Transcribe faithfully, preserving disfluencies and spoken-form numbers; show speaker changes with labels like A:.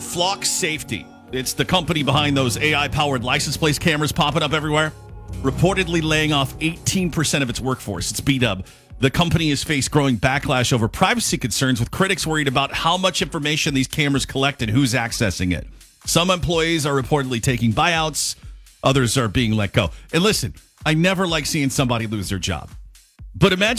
A: Flock Safety. It's the company behind those A I-powered license plate cameras popping up everywhere. Reportedly laying off eighteen percent of its workforce. It's B-Dub. The company has faced growing backlash over privacy concerns, with critics worried about how much information these cameras collect and who's accessing it. Some employees are reportedly taking buyouts. Others are being let go. And listen, I never like seeing somebody lose their job. But imagine